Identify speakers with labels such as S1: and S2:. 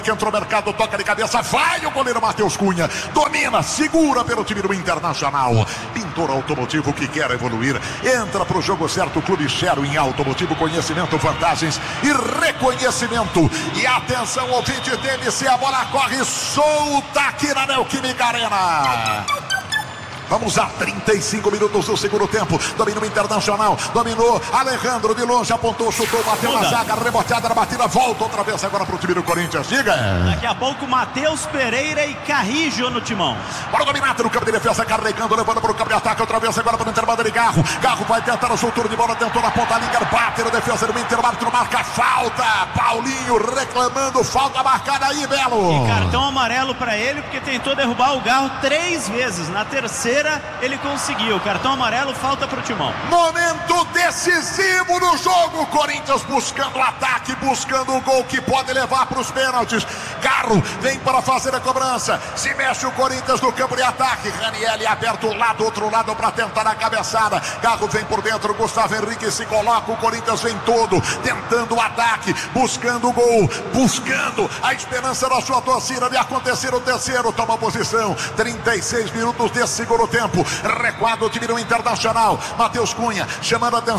S1: que entrou no mercado, toca de cabeça, vai o goleiro Matheus Cunha, domina, segura pelo time do Internacional. Pintor automotivo que quer evoluir, entra pro jogo certo, o Clube Chero em automotivo, conhecimento, vantagens e reconhecimento. E atenção, ouvinte, teve-se, a bola corre solta aqui na Neoquímica Arena. Vamos a 35 minutos do segundo tempo. Domina o Internacional. Dominou. Alejandro de longe apontou, chutou, bateu na zaga, reboteada na batida. Volta outra vez agora pro time do Corinthians. Diga.
S2: Daqui a pouco, Matheus Pereira e Carrijo no timão.
S1: Bora dominado no campo de defesa, carregando, levando pro campo de ataque. Outra vez agora para o intervalo de Garro. Garro vai tentar a soltura de bola, tentou na ponta linha. Bate no defesa do Inter. O árbitro marca falta. Paulinho reclamando, falta marcada aí, Belo.
S2: E cartão amarelo para ele, porque tentou derrubar o Garro 3 vezes. Na terceira ele conseguiu. Cartão amarelo, falta pro timão.
S1: Momento decisivo no jogo. Corinthians buscando o ataque, buscando o gol que pode levar para os pênaltis. Garro vem para fazer a cobrança. Se mexe o Corinthians no campo de ataque. Ranieri aberta um lado, outro lado para tentar a cabeçada. Garro vem por dentro. Gustavo Henrique se coloca. O Corinthians vem todo tentando o ataque, buscando o gol, buscando a esperança da sua torcida de acontecer o terceiro. Toma posição. 36 minutos desse segundo tempo. Recuado o time do Internacional. Matheus Cunha chamando a atenção.